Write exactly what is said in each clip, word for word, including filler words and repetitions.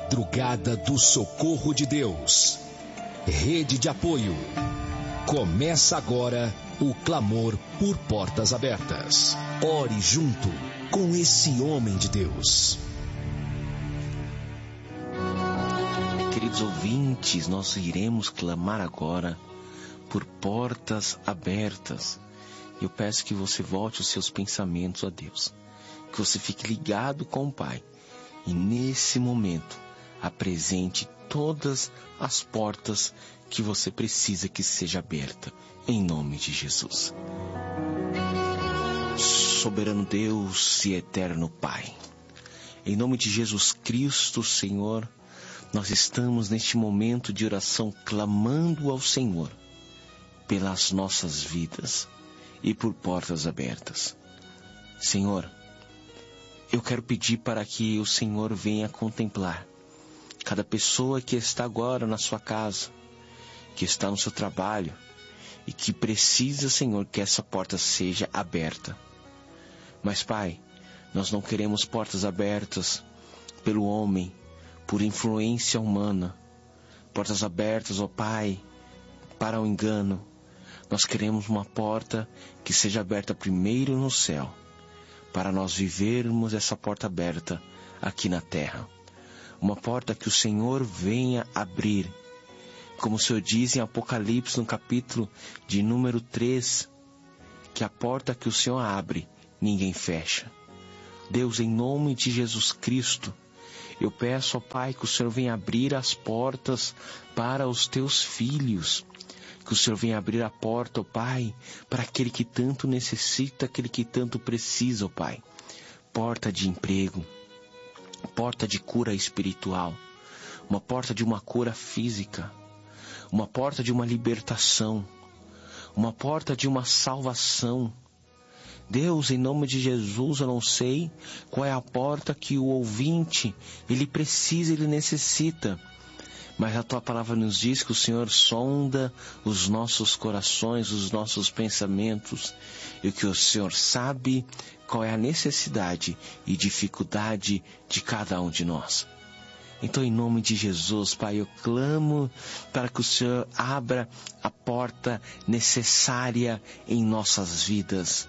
Madrugada do Socorro de Deus. Rede de apoio. Começa agora o clamor por portas abertas. Ore junto com esse homem de Deus. Queridos ouvintes, nós iremos clamar agora por portas abertas. Eu peço que você volte os seus pensamentos a Deus, que você fique ligado com o Pai e nesse momento apresente todas as portas que você precisa que seja aberta, em nome de Jesus. Soberano Deus e eterno Pai, em nome de Jesus Cristo, Senhor, nós estamos neste momento de oração clamando ao Senhor pelas nossas vidas e por portas abertas. Senhor, eu quero pedir para que o Senhor venha contemplar cada pessoa que está agora na sua casa, que está no seu trabalho e que precisa, Senhor, que essa porta seja aberta. Mas, Pai, nós não queremos portas abertas pelo homem, por influência humana, portas abertas, ó Pai, para o engano. Nós queremos uma porta que seja aberta primeiro no céu, para nós vivermos essa porta aberta aqui na terra. Uma porta que o Senhor venha abrir. Como o Senhor diz em Apocalipse, no capítulo de número três, que a porta que o Senhor abre, ninguém fecha. Deus, em nome de Jesus Cristo, eu peço ao Pai que o Senhor venha abrir as portas para os teus filhos. Que o Senhor venha abrir a porta, ó Pai, para aquele que tanto necessita, aquele que tanto precisa, ó Pai. Porta de emprego, porta de cura espiritual, uma porta de uma cura física, uma porta de uma libertação, uma porta de uma salvação. Deus, em nome de Jesus, eu não sei qual é a porta que o ouvinte, ele precisa, ele necessita. Mas a Tua palavra nos diz que o Senhor sonda os nossos corações, os nossos pensamentos, e que o Senhor sabe qual é a necessidade e dificuldade de cada um de nós. Então, em nome de Jesus, Pai, eu clamo para que o Senhor abra a porta necessária em nossas vidas.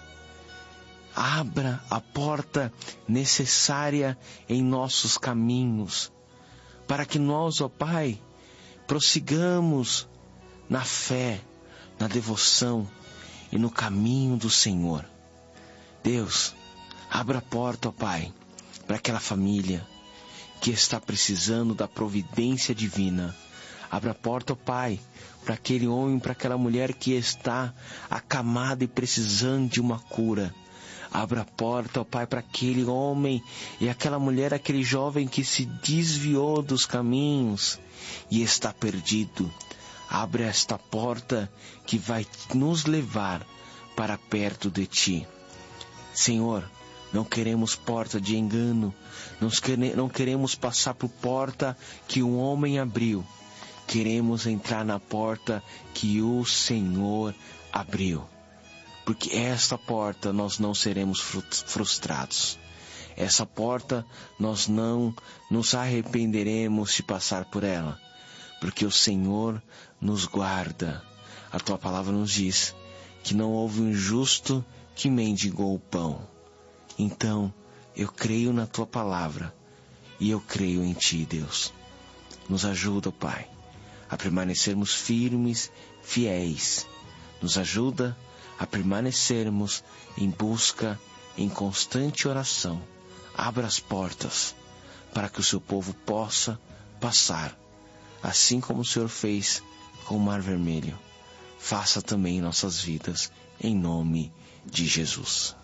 Abra a porta necessária em nossos caminhos, para que nós, ó Pai, prossigamos na fé, na devoção e no caminho do Senhor. Deus, abra a porta, ó Pai, para aquela família que está precisando da providência divina. Abra a porta, ó Pai, para aquele homem, para aquela mulher que está acamada e precisando de uma cura. Abra a porta, ó Pai, para aquele homem e aquela mulher, aquele jovem que se desviou dos caminhos e está perdido. Abre esta porta que vai nos levar para perto de Ti. Senhor, não queremos porta de engano, não queremos passar por porta que um homem abriu. Queremos entrar na porta que o Senhor abriu. Porque esta porta nós não seremos frustrados. Essa porta nós não nos arrependeremos de passar por ela. Porque o Senhor nos guarda. A Tua palavra nos diz que não houve um justo que mendigou o pão. Então, eu creio na Tua palavra e eu creio em Ti, Deus. Nos ajuda, Pai, a permanecermos firmes, fiéis. Nos ajuda a permanecermos em busca, em constante oração. Abra as portas para que o Seu povo possa passar, assim como o Senhor fez com o Mar Vermelho. Faça também em nossas vidas, em nome de Jesus.